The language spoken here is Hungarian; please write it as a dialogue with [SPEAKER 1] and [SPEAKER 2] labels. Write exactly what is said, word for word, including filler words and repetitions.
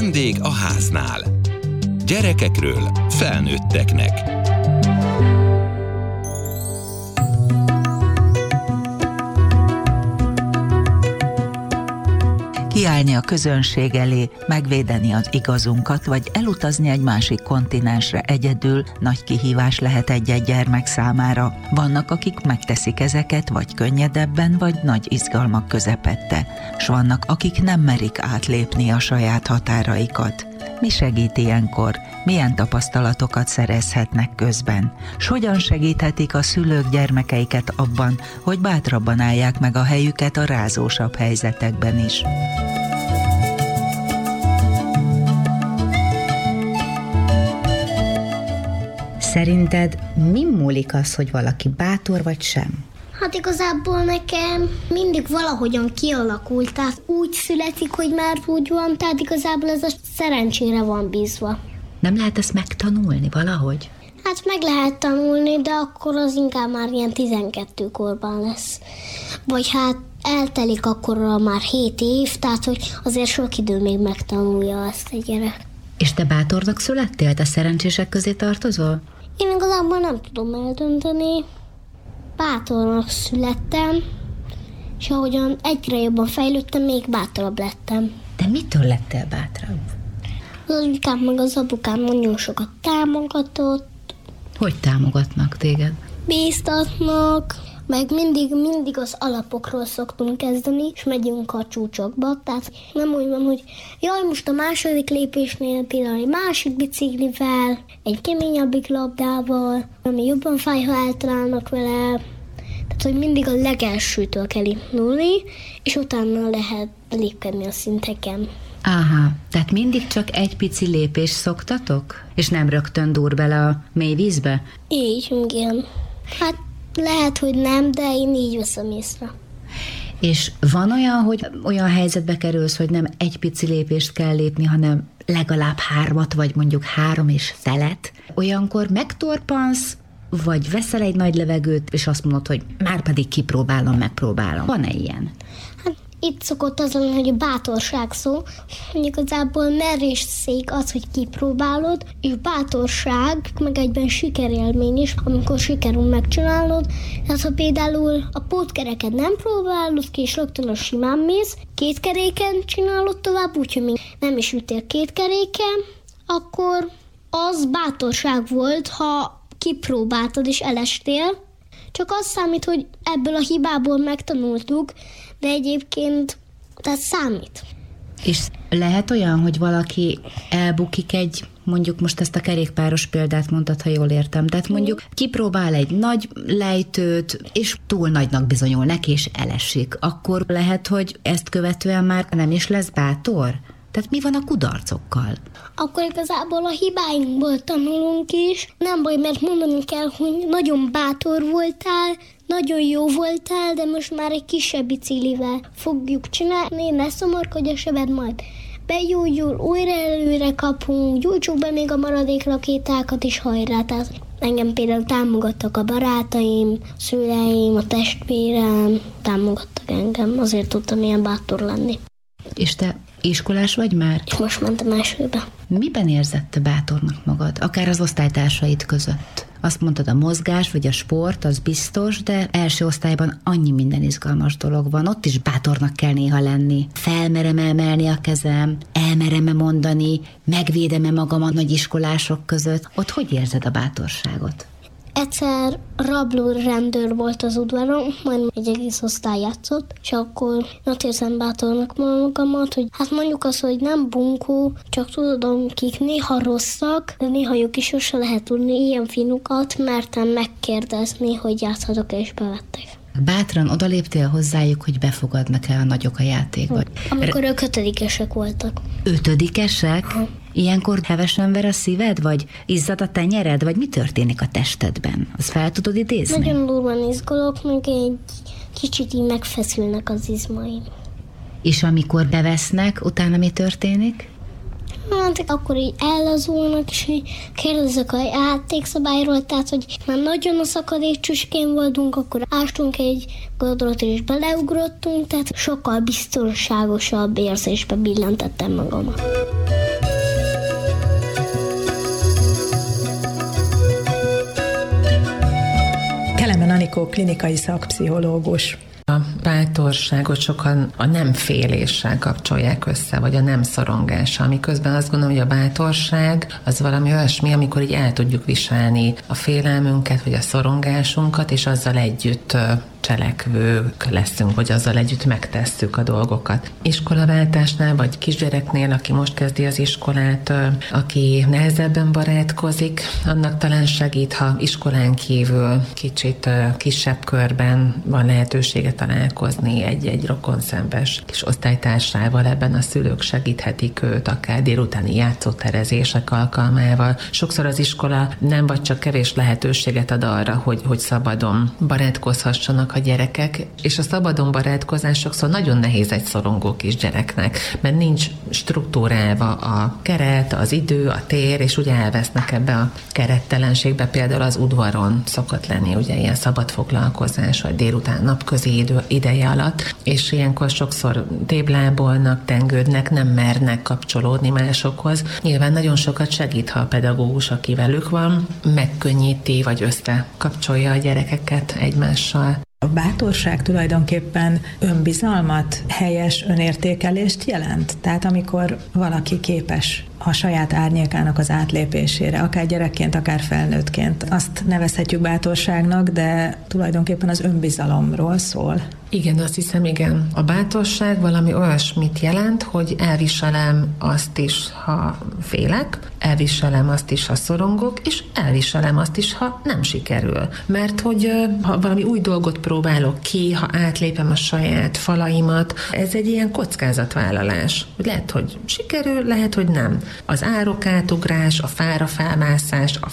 [SPEAKER 1] Vendég a háznál. Gyerekekről felnőtteknek.
[SPEAKER 2] Kiállni a közönség elé, megvédeni az igazunkat, vagy elutazni egy másik kontinensre egyedül nagy kihívás lehet egy-egy gyermek számára. Vannak, akik megteszik ezeket, vagy könnyedebben, vagy nagy izgalmak közepette. S vannak, akik nem merik átlépni a saját határaikat. Mi segít ilyenkor? Milyen tapasztalatokat szerezhetnek közben? S hogyan segíthetik a szülők gyermekeiket abban, hogy bátrabban állják meg a helyüket a rázósabb helyzetekben is?
[SPEAKER 3] Szerinted mi múlik az, hogy valaki bátor vagy sem?
[SPEAKER 4] Hát igazából nekem mindig valahogyan kialakult, tehát úgy születik, hogy már úgy van, tehát igazából ez a szerencsére van bízva.
[SPEAKER 3] Nem lehet ezt megtanulni valahogy?
[SPEAKER 4] Hát meg lehet tanulni, de akkor az inkább már ilyen tizenkettő korban lesz. Vagy hát eltelik akkorra már hét év, tehát hogy azért sok idő még megtanulja ezt egy gyerek.
[SPEAKER 3] És te bátornak születtél? Te szerencsések közé tartozol?
[SPEAKER 4] Én igazából nem tudom eldönteni. Bátornak születtem, és ahogyan egyre jobban fejlődtem, még bátorabb lettem.
[SPEAKER 3] De mitől lettél bátrabb?
[SPEAKER 4] Az anyukám meg az apukám nagyon sokat támogatott.
[SPEAKER 3] Hogy támogatnak téged?
[SPEAKER 4] Bíztatnak, meg mindig, mindig az alapokról szoktunk kezdeni, és megyünk a csúcsokba. Tehát nem úgy van, hogy jaj, most a második lépésnél például egy másik biciklivel, egy keményebbik labdával, ami jobban fáj, ha eltalálnak vele. Tehát, hogy mindig a legelsőtől kell indulni, és utána lehet lépkedni a szinteken.
[SPEAKER 3] Aha, tehát mindig csak egy pici lépést szoktatok? És nem rögtön dur bele a mély vízbe?
[SPEAKER 4] Így, igen. Hát lehet, hogy nem, de én így veszem észre.
[SPEAKER 3] És van olyan, hogy olyan helyzetbe kerülsz, hogy nem egy pici lépést kell lépni, hanem legalább hármat, vagy mondjuk három és felet? Olyankor megtorpansz, vagy veszel egy nagy levegőt, és azt mondod, hogy már pedig kipróbálom, megpróbálom. Van-e ilyen?
[SPEAKER 4] Hát itt szokott az lenni, hogy a bátorság szó, hogy igazából merészség az, hogy kipróbálod, és bátorság, meg egyben sikerélmény is, amikor sikerül megcsinálod. Tehát ha például a pótkereket nem próbálod ki, és rögtön a simán mész, két keréken csinálod tovább, úgyhogy még nem is ütél két keréken, akkor az bátorság volt, ha kipróbáltad és elestél. Csak az számít, hogy ebből a hibából megtanultuk, de egyébként tehát számít.
[SPEAKER 3] És lehet olyan, hogy valaki elbukik egy, mondjuk most ezt a kerékpáros példát mondtad, ha jól értem, tehát mondjuk kipróbál egy nagy lejtőt, és túl nagynak bizonyul neki, és elesik. Akkor lehet, hogy ezt követően már nem is lesz bátor? Tehát mi van a kudarcokkal?
[SPEAKER 4] Akkor igazából a hibáinkból tanulunk is. Nem baj, mert mondani kell, hogy nagyon bátor voltál, nagyon jó voltál, de most már egy kisebb biciklivel fogjuk csinálni, ne szomorkodj a sebed, majd begyógyul, újra előre kapunk, gyújtsuk be még a maradék rakétákat is, hajrá. Tehát engem például támogattak a barátaim, a szüleim, a testvérem, támogattak engem, azért tudtam ilyen bátor lenni.
[SPEAKER 3] És te iskolás vagy már?
[SPEAKER 4] És most mentem elsőbe.
[SPEAKER 3] Miben érzed te bátornak magad, akár az osztálytársaid között? Azt mondtad, a mozgás vagy a sport, az biztos, de első osztályban annyi minden izgalmas dolog van, ott is bátornak kell néha lenni. Felmerem emelni a kezem, elmerem-e mondani, megvédem-e magam a nagyiskolások között. Ott hogy érzed a bátorságot?
[SPEAKER 4] Egyszer rabló rendőr volt az udvaron, majd egy egész osztály játszott, és akkor ott érzem bátornak magamat, hogy hát mondjuk az, hogy nem bunkó, csak tudom, kik néha rosszak, de néha jók is sose lehet tudni ilyen finukat, mertem megkérdezni, hogy játszhatok, és bevettek.
[SPEAKER 3] Bátran odaléptél hozzájuk, hogy befogadnak-e a nagyok a játékba?
[SPEAKER 4] Amikor ők ötödikesek voltak.
[SPEAKER 3] Ötödikesek?
[SPEAKER 4] Ha.
[SPEAKER 3] Ilyenkor hevesen ver a szíved, vagy izzad a tenyered, vagy mi történik a testedben? Azt fel tudod idézni?
[SPEAKER 4] Nagyon durván izgulok, meg egy kicsit így megfeszülnek az izmaim.
[SPEAKER 3] És amikor bevesznek, utána mi történik?
[SPEAKER 4] Hát akkor így ellazulnak, és így kérdezek a játékszabályról, tehát, hogy már nagyon a szakadék csüskén voltunk, akkor ástunk egy godrot és beleugrottunk, tehát sokkal biztonságosabb érzésbe billentettem magamat.
[SPEAKER 5] Anikó, klinikai szakpszichológus.
[SPEAKER 6] A bátorságot sokan a nem féléssel kapcsolják össze, vagy a nem szorongással, miközben azt gondolom, hogy a bátorság az valami olyasmi, amikor így el tudjuk viselni a félelmünket, vagy a szorongásunkat, és azzal együtt cselekvők leszünk, vagy azzal együtt megtesszük a dolgokat. Iskolaváltásnál, vagy kisgyereknél, aki most kezdi az iskolát, aki nehezebben barátkozik, annak talán segít, ha iskolán kívül kicsit kisebb körben van lehetősége találkozni egy-egy rokonszembes kis osztálytársával, ebben a szülők segíthetik őt, akár délutáni játszóterezések alkalmával. Sokszor az iskola nem vagy csak kevés lehetőséget ad arra, hogy, hogy szabadon barátkozhassanak a gyerekek, és a szabadon barátkozás sokszor nagyon nehéz egy szorongó kisgyereknek, mert nincs struktúrálva a keret, az idő, a tér, és ugye elvesznek ebbe a kerettelenségbe, például az udvaron szokott lenni ugye ilyen szabad foglalkozás, vagy délután napközi idő, ideje alatt, és ilyenkor sokszor téblábolnak, tengődnek, nem mernek kapcsolódni másokhoz. Nyilván nagyon sokat segít, ha a pedagógus, aki velük van, megkönnyíti, vagy összekapcsolja a gyerekeket egymással.
[SPEAKER 5] A bátorság tulajdonképpen önbizalmat, helyes önértékelést jelent. Tehát amikor valaki képes a saját árnyékának az átlépésére, akár gyerekként, akár felnőttként, azt nevezhetjük bátorságnak, de tulajdonképpen az önbizalomról szól.
[SPEAKER 6] Igen, azt hiszem, igen. A bátorság valami olyasmit jelent, hogy elviselem azt is, ha félek, elviselem azt is, ha szorongok, és elviselem azt is, ha nem sikerül. Mert hogy ha valami új dolgot próbálok ki, ha átlépem a saját falaimat, ez egy ilyen kockázatvállalás. Lehet, hogy sikerül, lehet, hogy nem. Az árokátugrás, a fára felmászás, a